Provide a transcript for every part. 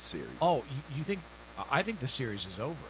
series. Oh, you think? I think the series is over.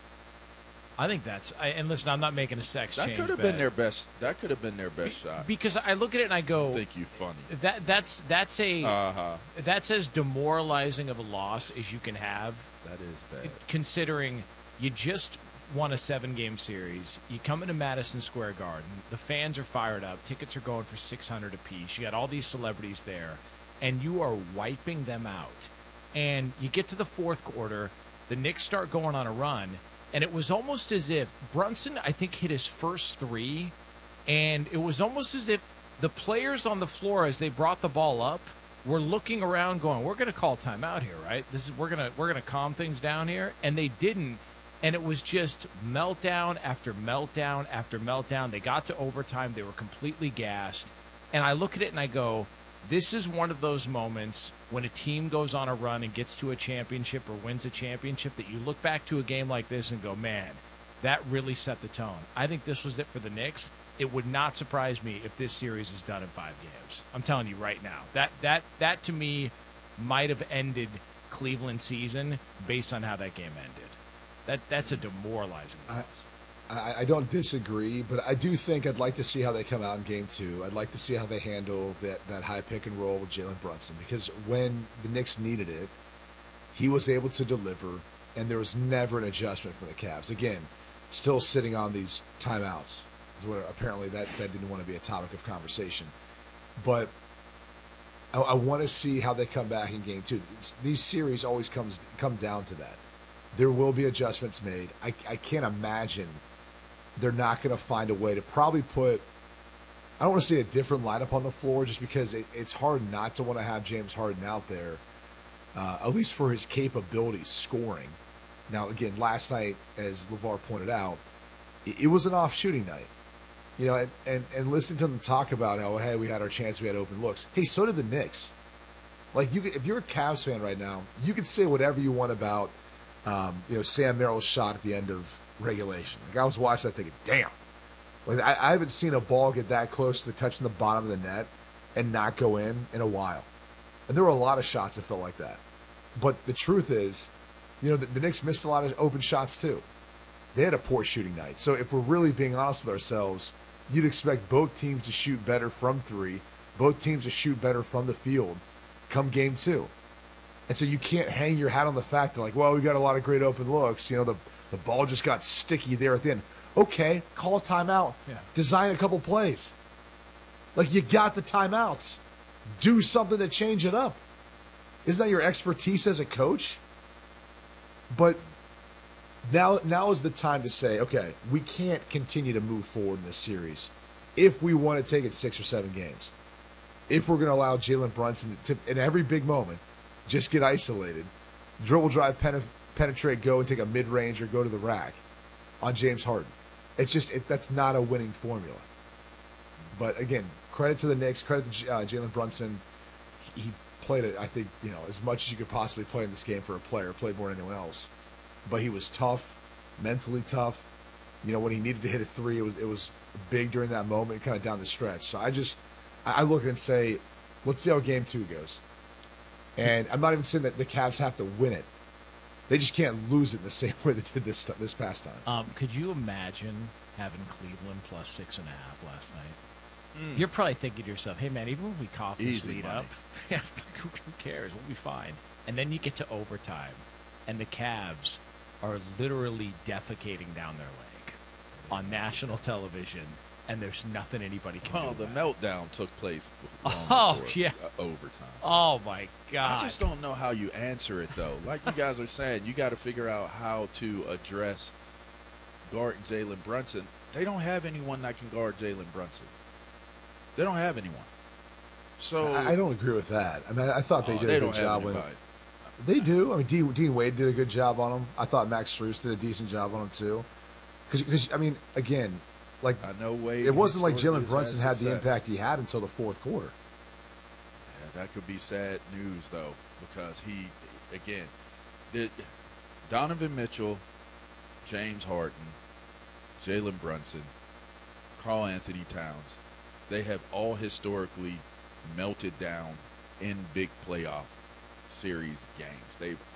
I think that's. And listen, I'm not making a sex That change. could have bet. been their best. That could have been their best shot. Because I look at it and I go, I think you funny. That's Uh-huh. that's as demoralizing of a loss as you can have. That is bad. Considering you just won a 7-game series, you come into Madison Square Garden, the fans are fired up, tickets are going for $600 apiece. You got all these celebrities there, and you are wiping them out. And you get to the fourth quarter, the Knicks start going on a run, and it was almost as if Brunson, I think, hit his first three, and it was almost as if the players on the floor, as they brought the ball up, were looking around going, we're going to call timeout here, right? We're gonna calm things down here. And they didn't. And it was just meltdown after meltdown after meltdown. They got to overtime. They were completely gassed. And I look at it and I go, this is one of those moments when a team goes on a run and gets to a championship or wins a championship that you look back to a game like this and go, man, that really set the tone. I think this was it for the Knicks. It would not surprise me if this series is done in 5 games. I'm telling you right now. That to me might have ended Cleveland's season based on how that game ended. That's a demoralizing loss. I don't disagree, but I do think I'd like to see how they come out in Game 2. I'd like to see how they handle that high pick and roll with Jalen Brunson, because when the Knicks needed it, he was able to deliver, and there was never an adjustment for the Cavs. Again, still sitting on these timeouts. Where apparently that didn't want to be a topic of conversation. But I want to see how they come back in Game 2. These series always come down to that. There will be adjustments made. I can't imagine they're not going to find a way to probably put, I don't want to say a different lineup on the floor, just because it's hard not to want to have James Harden out there, at least for his capabilities scoring. Now, again, last night, as LeVar pointed out, it was an off shooting night. You know, and listening to them talk about how, hey, we had our chance, we had open looks. Hey, so did the Knicks. Like, if you're a Cavs fan right now, you can say whatever you want about, Sam Merrill's shot at the end of regulation. Like, I was watching that thinking, damn. Like, I haven't seen a ball get that close to touching the bottom of the net and not go in a while. And there were a lot of shots that felt like that. But the truth is, the Knicks missed a lot of open shots too. They had a poor shooting night. So if we're really being honest with ourselves, you'd expect both teams to shoot better from three, both teams to shoot better from the field come Game 2. And so you can't hang your hat on the fact that, like, well, we got a lot of great open looks. The ball just got sticky there at the end. Okay, call a timeout. Yeah. Design a couple plays. Like, you got the timeouts. Do something to change it up. Isn't that your expertise as a coach? But now is the time to say, okay, we can't continue to move forward in this series if we want to take it 6 or 7 games. If we're going to allow Jalen Brunson to, in every big moment, just get isolated, dribble drive, penetrate, go and take a mid-range or go to the rack on James Harden. That's not a winning formula. But again, credit to the Knicks, credit to Jalen Brunson. He played it, I think, as much as you could possibly play in this game for a player, played more than anyone else. But he was tough, mentally tough. When he needed to hit a three, it was big during that moment, kind of down the stretch. So I look and say, let's see how Game 2 goes. And I'm not even saying that the Cavs have to win it. They just can't lose it the same way they did this past time. Could you imagine having Cleveland plus 6.5 last night? You're probably thinking to yourself, hey, man, even if we cough this lead up, who cares? We'll be fine. And then you get to overtime, and the Cavs are literally defecating down their leg on national television, and there's nothing anybody can do. Well, the meltdown took place overtime. Oh, my God. I just don't know how you answer it, though. Like you guys are saying, you got to figure out how to address guarding Jalen Brunson. They don't have anyone that can guard Jalen Brunson. They don't have anyone. So I don't agree with that. I mean, I thought they did a good job when they do. I mean, Dean Wade did a good job on him. I thought Max Strus did a decent job on him too. Because I mean, again, like I know Wade, it wasn't like Jalen Brunson had the impact he had until the fourth quarter. Yeah, that could be sad news though, because Donovan Mitchell, James Harden, Jalen Brunson, Karl Anthony Towns, they have all historically melted down in big playoff series games. They've